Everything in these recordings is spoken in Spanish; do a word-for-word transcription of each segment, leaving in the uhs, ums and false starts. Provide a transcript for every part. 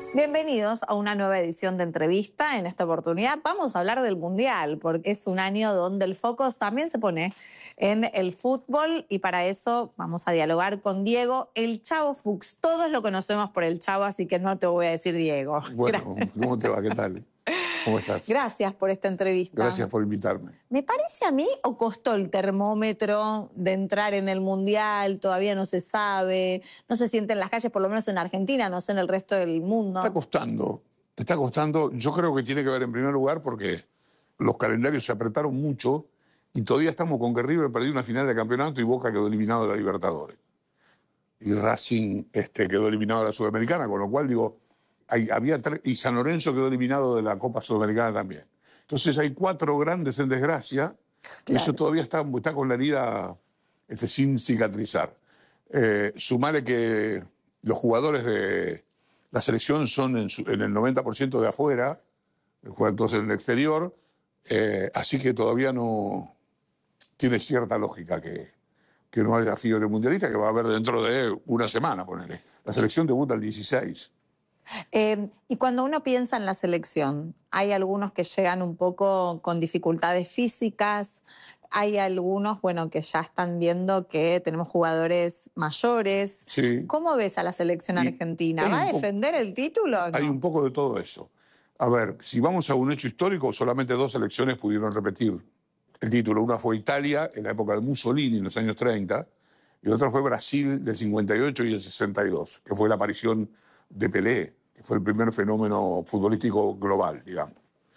Bienvenidos a una nueva edición de Entrevista. En esta oportunidad vamos a hablar del Mundial, porque es un año donde el foco también se pone en el fútbol y para eso vamos a dialogar con Diego, el Chavo Fuchs. Todos lo conocemos por el Chavo, así que no te voy a decir Diego. Bueno, ¿cómo te va? ¿Qué tal? ¿Cómo estás? Gracias por esta entrevista. Gracias por invitarme. ¿Me parece a mí o costó el termómetro de entrar en el Mundial? Todavía no se sabe, no se siente en las calles, por lo menos en Argentina, no sé en el resto del mundo. Está costando, está costando. Yo creo que tiene que ver en primer lugar porque los calendarios se apretaron mucho y todavía estamos con que River perdió una final de campeonato y Boca quedó eliminado de la Libertadores. Y Racing este, quedó eliminado de la Sudamericana, con lo cual digo, hay, había tres, y San Lorenzo quedó eliminado de la Copa Sudamericana también. Entonces hay cuatro grandes en desgracia, claro. Y eso todavía está, está con la herida este, sin cicatrizar. Eh, sumale que los jugadores de la selección son en, su, en el noventa por ciento de afuera, juegan todos en el exterior, eh, así que todavía no tiene cierta lógica que, que no haya fiebre mundialista, que va a haber dentro de una semana, ponele. La selección debuta el dieciséis. Eh, y cuando uno piensa en la selección, hay algunos que llegan un poco con dificultades físicas, hay algunos, bueno, que ya están viendo que tenemos jugadores mayores. Sí. ¿Cómo ves a la selección y argentina? ¿Va a defender el título o no? Hay un poco de todo eso. A ver, si vamos a un hecho histórico, solamente dos selecciones pudieron repetir el título. Una fue Italia, en la época de Mussolini, en los años treinta, y otra fue Brasil, del cincuenta y ocho y el sesenta y dos, que fue la aparición de Pelé, que fue el primer fenómeno futbolístico global, digamos.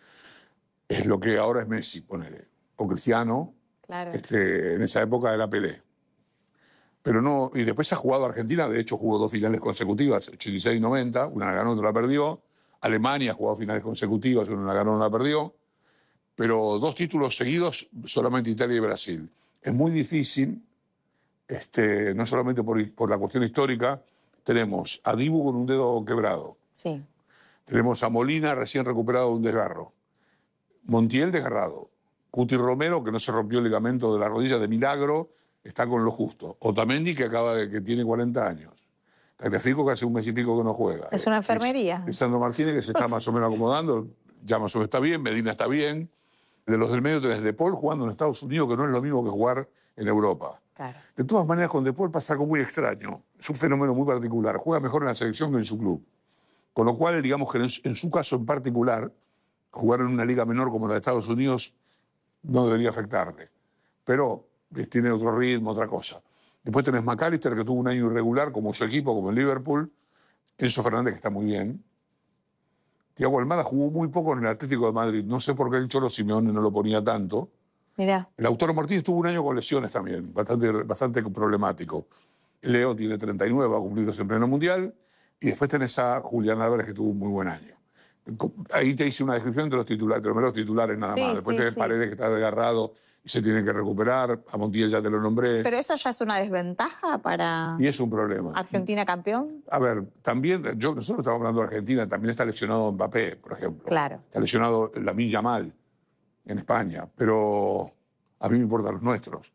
Es lo que ahora es Messi, ponele, o Cristiano. Claro. Este, en esa época era Pelé. Pero no, y después ha jugado Argentina, de hecho jugó dos finales consecutivas, ochenta y seis y noventa, una la ganó, otra la perdió. Alemania ha jugado finales consecutivas, una la ganó, una la perdió. Pero dos títulos seguidos, solamente Italia y Brasil. Es muy difícil, este, no solamente por, por la cuestión histórica, tenemos a Dibu con un dedo quebrado. Sí. Tenemos a Molina recién recuperado de un desgarro. Montiel desgarrado. Cuti Romero, que no se rompió el ligamento de la rodilla de milagro, está con lo justo. Otamendi, que acaba de que tiene cuarenta años. Tagliafico, que hace un mes y pico que no juega. Es una enfermería. Lisandro Martínez, que se está más o menos acomodando, ya más o menos está bien, Medina está bien. De los del medio tenés De Paul jugando en Estados Unidos, que no es lo mismo que jugar en Europa. Claro. De todas maneras, con De Paul pasa algo muy extraño. Es un fenómeno muy particular. Juega mejor en la selección que en su club. Con lo cual, digamos que en, en su caso en particular, jugar en una liga menor como la de Estados Unidos no debería afectarle. Pero tiene otro ritmo, otra cosa. Después tenés McAllister, que tuvo un año irregular como su equipo, como en Liverpool. Enzo Fernández, que está muy bien. Thiago Almada jugó muy poco en el Atlético de Madrid. No sé por qué el Cholo Simeone no lo ponía tanto. Mirá. El Lautaro Martínez tuvo un año con lesiones también, bastante, bastante problemático. Leo tiene treinta y nueve, va a cumplirlos en pleno mundial. Y después tenés a Julián Álvarez, que tuvo un muy buen año. Ahí te hice una descripción de los titulares, de los meros titulares nada sí, más. Después sí, tenés sí. Paredes, que está desgarrado y se tiene que recuperar. A Montiel ya te lo nombré. Pero eso ya es una desventaja para... Y es un problema. ¿Argentina campeón? A ver, también, yo, nosotros estamos hablando de Argentina, también está lesionado Mbappé, por ejemplo. Claro. Está lesionado Lamine Yamal en España, pero a mí me importan los nuestros.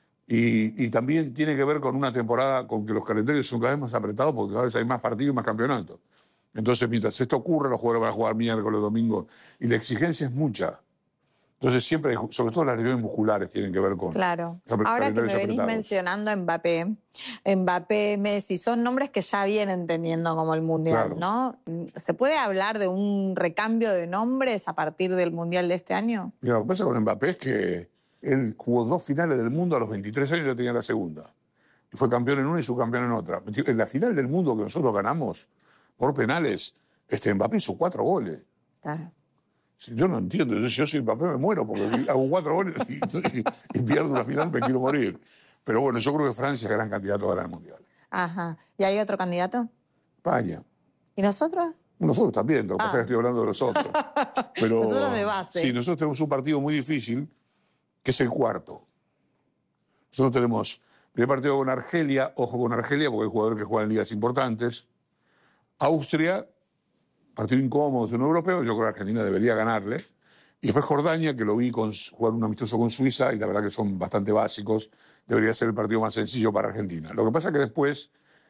Y, y también tiene que ver con una temporada con que los calendarios son cada vez más apretados porque cada vez hay más partidos y más campeonatos. Entonces, mientras esto ocurre, los jugadores van a jugar miércoles, domingo, y la exigencia es mucha. Entonces, siempre, sobre todo las lesiones musculares, tienen que ver con... Claro. Ahora que me venís apretados. mencionando a Mbappé, Mbappé, Messi, son nombres que ya vienen teniendo como el Mundial, claro. ¿no? ¿Se puede hablar de un recambio de nombres a partir del Mundial de este año? Mira, lo que pasa con Mbappé es que él jugó dos finales del mundo a los veintitrés años y ya tenía la segunda. Y fue campeón en una y subcampeón en otra. En la final del mundo que nosotros ganamos por penales, este Mbappé hizo cuatro goles. Claro. Yo no entiendo. Yo, si yo soy Mbappé me muero porque hago cuatro goles y, y, y pierdo una final, me quiero morir. Pero bueno, yo creo que Francia es gran candidato a ganar el Mundial. Ajá. ¿Y hay otro candidato? España. ¿Y nosotros? Nosotros también, lo que ah. pasa es que estoy hablando de los otros. Pero, nosotros de base. Sí, nosotros tenemos un partido muy difícil, que es el cuarto. Nosotros tenemos primer partido con Argelia, ojo con Argelia, porque hay jugadores que juegan en ligas importantes. Austria, partido incómodo, es un europeo, yo creo que Argentina debería ganarle. Y después Jordania, que lo vi con, jugar un amistoso con Suiza, y la verdad que son bastante básicos, debería ser el partido más sencillo para Argentina. Lo que pasa es que después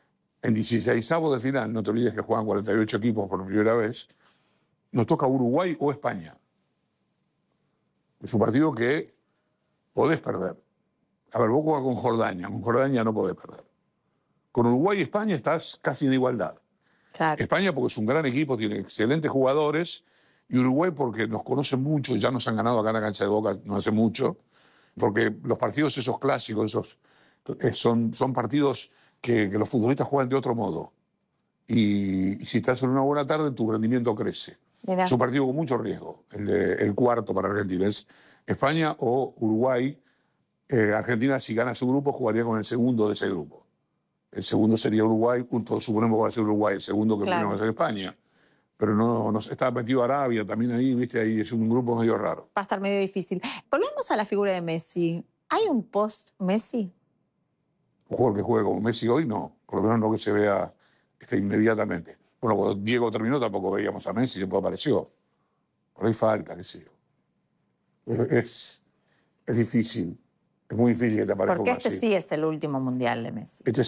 en dieciseisavos de final, no te olvides que juegan cuarenta y ocho equipos por primera vez, nos toca Uruguay o España. Es un partido que podés perder. A ver, vos jugás con Jordania, con Jordania no podés perder. Con Uruguay y España estás casi en igualdad. Claro. España porque es un gran equipo, tiene excelentes jugadores, y Uruguay porque nos conocen mucho, ya nos han ganado acá en la cancha de Boca no hace mucho, porque los partidos esos clásicos, esos eh, son, son partidos que, que los futbolistas juegan de otro modo. Y, y si estás en una buena tarde, tu rendimiento crece. Mirá. Es un partido con mucho riesgo, el, de, el cuarto para Argentina. Es España o Uruguay. Eh, Argentina, si gana su grupo, jugaría con el segundo de ese grupo. El segundo sería Uruguay, todos suponemos que va a ser Uruguay, el segundo que Claro. primero va a ser España. Pero no, no está metido Arabia también ahí, viste, ahí es un grupo medio raro. Va a estar medio difícil. Volvemos a la figura de Messi. ¿Hay un post-Messi? Un jugador que juegue como Messi hoy, no. Por lo menos no que se vea este, inmediatamente. Bueno, cuando Diego terminó tampoco veíamos a Messi, después apareció. Por ahí falta, qué sé yo. Es, es difícil. Es muy difícil que te aparezca Porque uno este así. sí es el último mundial de Messi. Este